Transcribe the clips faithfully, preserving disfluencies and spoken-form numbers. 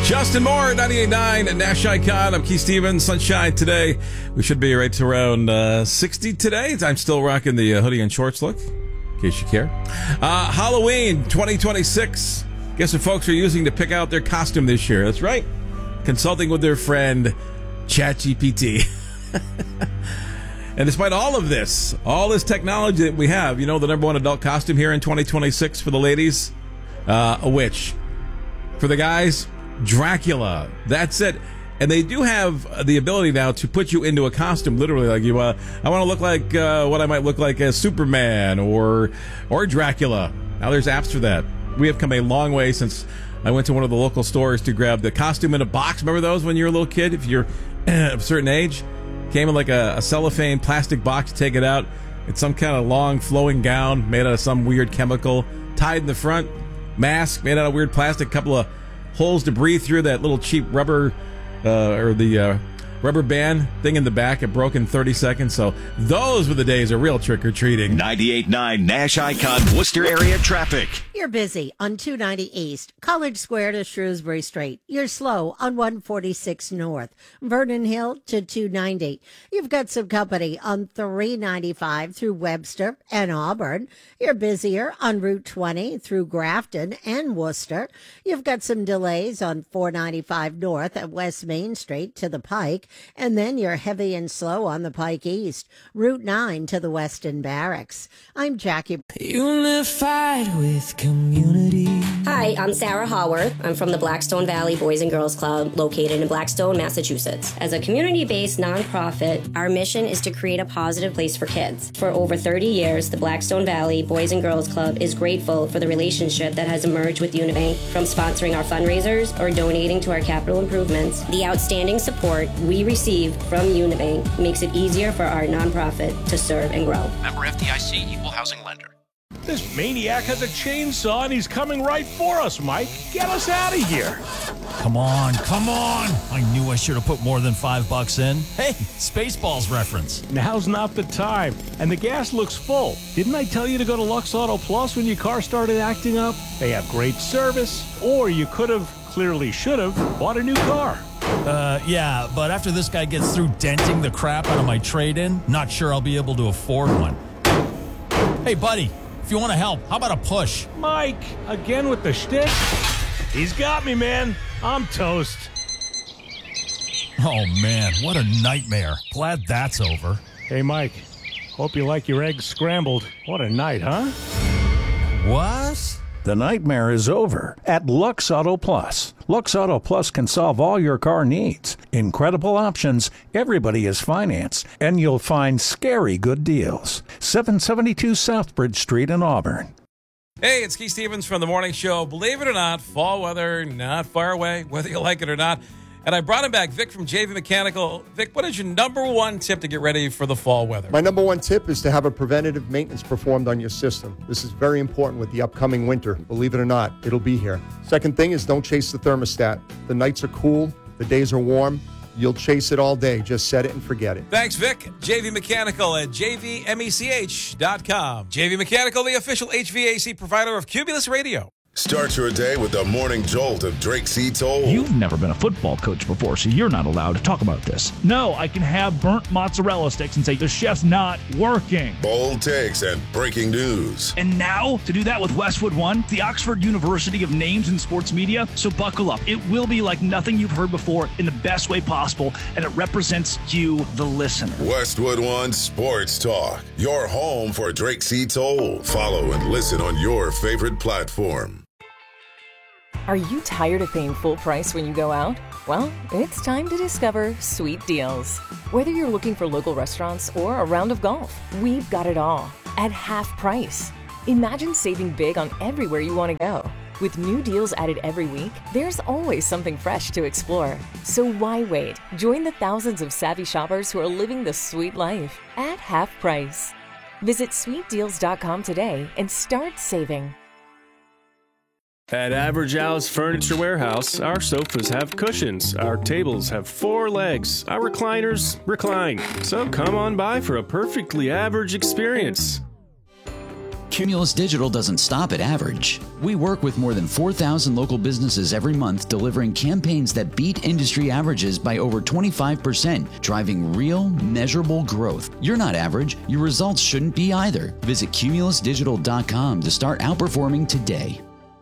Justin Moore, ninety-eight point nine, Nash Icon. I'm Keith Stevens. Sunshine today. We should be right to around uh, sixty today. I'm still rocking the uh, hoodie and shorts look, in case you care. Uh, Halloween twenty twenty-six. Guess what folks are using to pick out their costume this year? That's right. Consulting with their friend, ChatGPT. And despite all of this, all this technology that we have, you know, the number one adult costume here in twenty twenty-six for the ladies, uh, a witch. For the guys, Dracula. That's it. And they do have the ability now to put you into a costume, literally. Like, you, uh, I want to look like uh, what I might look like as Superman or or Dracula. Now there's apps for that. We have come a long way since I went to one of the local stores to grab the costume in a box. Remember those when you were a little kid? If you're of a certain age, came in like a, a cellophane plastic box. Take it out. It's some kind of long flowing gown made out of some weird chemical, tied in the front. Mask made out of weird plastic. Couple of holes to breathe through. That little cheap rubber uh, or the uh, rubber band thing in the back. It broke in thirty seconds. So those were the days of real trick-or-treating. ninety-eight point nine Nash Icon Worcester area traffic. You're busy on two ninety East, College Square to Shrewsbury Street. You're slow on one forty-six North, Vernon Hill to two ninety. You've got some company on three ninety-five through Webster and Auburn. You're busier on Route twenty through Grafton and Worcester. You've got some delays on four ninety-five North at West Main Street to the Pike. And then you're heavy and slow on the Pike East, Route nine to the Weston Barracks. I'm Jackie. Unified with community. Hi, I'm Sarah Haworth. I'm from the Blackstone Valley Boys and Girls Club, located in Blackstone, Massachusetts. As a community-based nonprofit, our mission is to create a positive place for kids. For over thirty years, the Blackstone Valley Boys and Girls Club is grateful for the relationship that has emerged with Unibank, from sponsoring our fundraisers or donating to our capital improvements. The outstanding support we receive from Unibank makes it easier for our nonprofit to serve and grow. Member F D I C, Equal Housing Lender. This maniac has a chainsaw and he's coming right for us, Mike. Get us out of here. Come on, come on. I knew I should have put more than five bucks in. Hey, Spaceballs reference. Now's not the time. And the gas looks full. Didn't I tell you to go to Lux Auto Plus when your car started acting up? They have great service. Or you could have, clearly should have, bought a new car. Uh, yeah, but after this guy gets through denting the crap out of my trade-in, not sure I'll be able to afford one. Hey, buddy. If you want to help, how about a push? Mike, again with the shtick? He's got me, man. I'm toast. Oh, man, what a nightmare. Glad that's over. Hey, Mike, hope you like your eggs scrambled. What a night, huh? What? The nightmare is over at Lux Auto Plus. Lux Auto Plus can solve all your car needs. Incredible options, everybody is financed, and you'll find scary good deals. seven seventy-two Southbridge Street in Auburn. Hey, it's Keith Stevens from The Morning Show. Believe it or not, fall weather not far away, whether you like it or not. And I brought him back, Vic from J V Mechanical. Vic, what is your number one tip to get ready for the fall weather? My number one tip is to have a preventative maintenance performed on your system. This is very important with the upcoming winter. Believe it or not, it'll be here. Second thing is don't chase the thermostat. The nights are cool. The days are warm. You'll chase it all day. Just set it and forget it. Thanks, Vic. J V Mechanical at j v mech dot com. J V Mechanical, the official H V A C provider of Cumulus Radio. Start your day with the morning jolt of Drake C. Toll. You've never been a football coach before, so you're not allowed to talk about this. No, I can have burnt mozzarella sticks and say the chef's not working. Bold takes and breaking news. And now, to do that with Westwood One, the Oxford University of Names in Sports Media. So buckle up. It will be like nothing you've heard before in the best way possible, and it represents you, the listener. Westwood One Sports Talk, your home for Drake C. Toll. Follow and listen on your favorite platform. Are you tired of paying full price when you go out? Well, it's time to discover Sweet Deals. Whether you're looking for local restaurants or a round of golf, we've got it all at half price. Imagine saving big on everywhere you want to go. With new deals added every week, there's always something fresh to explore. So why wait? Join the thousands of savvy shoppers who are living the sweet life at half price. Visit sweet deals dot com today and start saving. At Average Al's Furniture Warehouse, our sofas have cushions, our tables have four legs, our recliners recline. So come on by for a perfectly average experience. Cumulus Digital doesn't stop at average. We work with more than four thousand local businesses every month, delivering campaigns that beat industry averages by over twenty-five percent, driving real, measurable growth. You're not average. Your results shouldn't be either. Visit cumulus digital dot com to start outperforming today.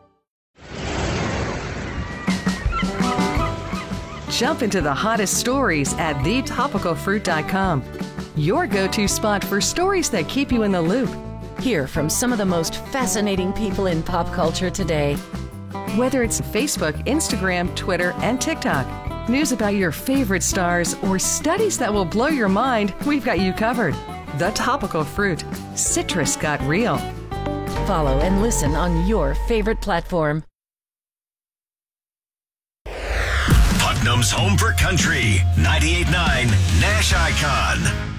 Jump into the hottest stories at the topical fruit dot com. Your go-to spot for stories that keep you in the loop. Hear from some of the most fascinating people in pop culture today. Whether it's Facebook, Instagram, Twitter, and TikTok, news about your favorite stars, or studies that will blow your mind, we've got you covered. The Topical Fruit. Citrus got real. Follow and listen on your favorite platform. Putnam's home for country. ninety-eight point nine Nash Icon.